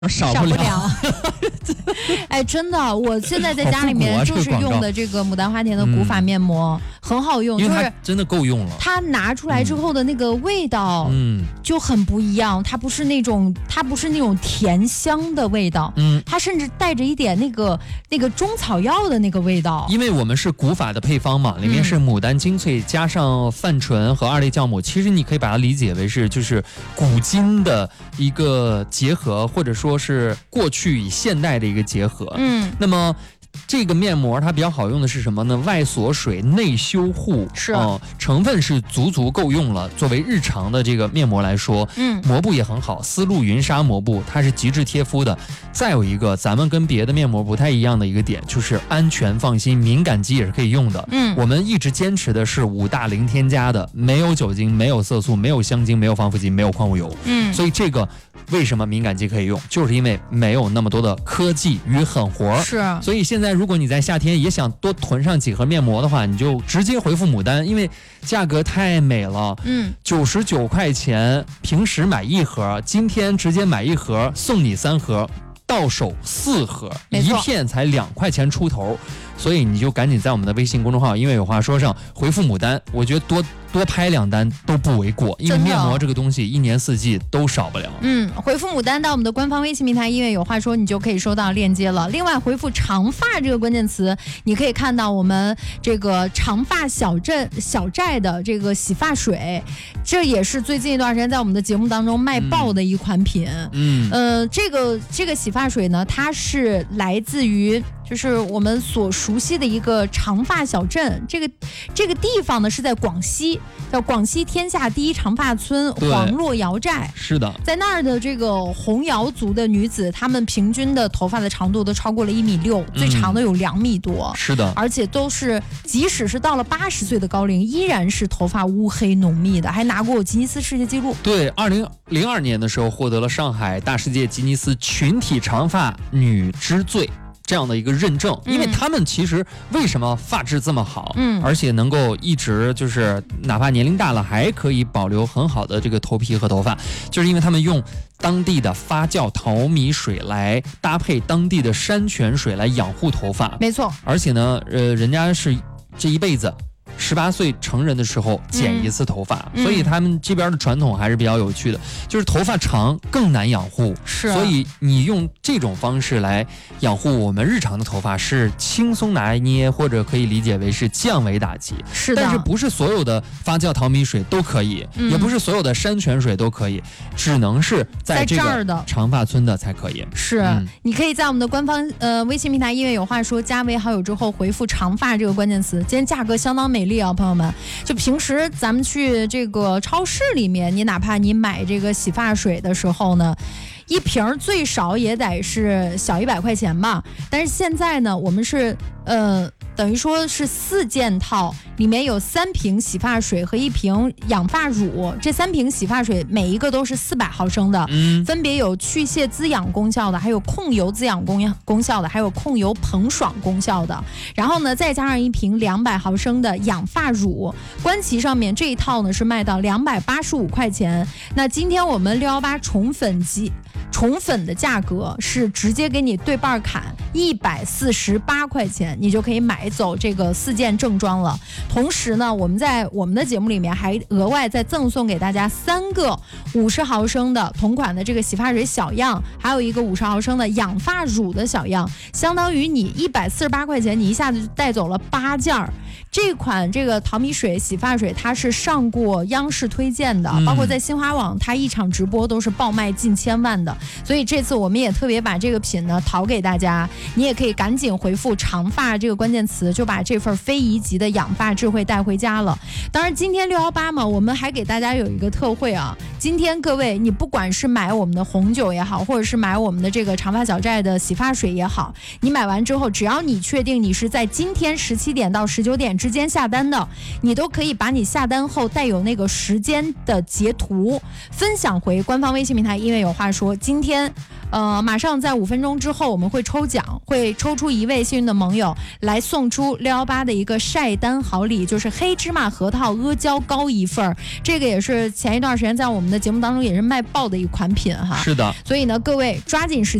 少不了。 哎，真的，我现在在家里面就是用的这个牡丹花田的古法面膜，很好用， 因为它真的够用了。 它拿出来之后的那个味道，就很不一样。它不是那种甜香的味道，它甚至带着一点那个中草药的那个味道。 因为我们是古法的配方嘛，里面是牡丹精粹加上泛醇和2类酵母，其实你可以把它理解为是就是古今的一个结合，或者说是过去与现代的一个结合。那么这个面膜它比较好用的是什么呢？外锁水内修护， 是成分是足够用了。作为日常的这个面膜来说，膜布也很好，丝路云纱膜布，它是极致贴肤的。再有一个咱们跟别的面膜不太一样的一个点，就是安全放心，敏感肌也是可以用的。我们一直坚持的是5大零添加的，没有酒精，没有色素，没有香精，没有防腐剂，没有矿物油。所以这个为什么敏感肌可以用，就是因为没有那么多的科技与狠活。 是， 所以现在如果你在夏天也想多囤上几盒面膜的话，你就直接回复牡丹，因为价格太美了。99块钱，平时买1盒，今天直接买1盒送你3盒，到手4盒，一片才2块钱出头。所以你就赶紧在我们的微信公众号因为有话说上回复牡丹，我觉得多拍2单都不为过，因为面膜这个东西1年4季都少不了。 回复牡丹到我们的官方微信平台因为有话说，你就可以收到链接了。另外回复长发这个关键词，你可以看到我们这个长发小寨的这个洗发水，这也是最近一段时间在我们的节目当中卖爆的一款品。这个洗发水呢，它是来自于就是我们所熟悉的一个长发小镇，这个地方呢是在广西，叫广西天下第一长发村黄洛瑶寨。是的，在那儿的这个红瑶族的女子，她们平均的头发的长度都超过了1.6米，最长的有2米多。是的，而且都是即使是到了80岁的高龄，依然是头发乌黑浓密的，还拿过吉尼斯世界纪录。 对，2002年的时候获得了上海大世界吉尼斯群体长发女之最这样的一个认证。因为他们其实为什么发质这么好，而且能够一直就是哪怕年龄大了还可以保留很好的这个头皮和头发，就是因为他们用当地的发酵淘米水来搭配当地的山泉水来养护头发。没错，而且呢，人家是这一辈子18岁成人的时候剪1次头发，所以他们这边的传统还是比较有趣的，就是头发长更难养护，所以你用这种方式来养护我们日常的头发是轻松拿捏，或者可以理解为是降维打击。是的，但是不是所有的发酵淘米水都可以，也不是所有的山泉水都可以，只能是在这个长发村的才可以。 是，你可以在我们的官方微信平台因为有话说加为好友之后回复长发这个关键词，今天价格相当美丽啊，朋友们！就平时咱们去这个超市里面，你哪怕你买这个洗发水的时候呢，一瓶最少也得是小100块钱吧。但是现在呢，我们是等于说是4件套，里面有3瓶洗发水和1瓶养发乳。这3瓶洗发水每一个都是400毫升的，分别有去屑滋养功效的，还有控油滋养功效的，还有控油膨爽功效的。然后呢，再加上1瓶200毫升的养发乳。官旗上面这一套呢是卖到285块钱。那今天我们618宠粉的价格是直接给你对半砍148块钱，你就可以买走这个4件正装了。同时呢，我们在我们的节目里面还额外再赠送给大家3个50毫升的同款的这个洗发水小样，还有一个50毫升的养发乳的小样，相当于你148块钱，你一下子就带走了8件儿。这款这个淘米水洗发水，它是上过央视推荐的，包括在新华网，它一场直播都是爆卖近千万的。所以这次我们也特别把这个品呢淘给大家，你也可以赶紧回复长发这个关键词，就把这份非遗级的养发智慧带回家了。当然今天618嘛，我们还给大家有一个特惠啊。今天各位，你不管是买我们的红酒也好，或者是买我们的这个长发小寨的洗发水也好，你买完之后，只要你确定你是在今天17点到19点点之间下单的，你都可以把你下单后带有那个时间的截图分享回官方微信平台音乐有话说。今天马上在5分钟之后我们会抽奖，会抽出1位幸运的盟友来送出618的一个晒单好礼，就是黑芝麻核桃阿胶糕1份，这个也是前一段时间在我们的节目当中也是卖爆的一款品哈。 是的， 所以呢各位抓紧时间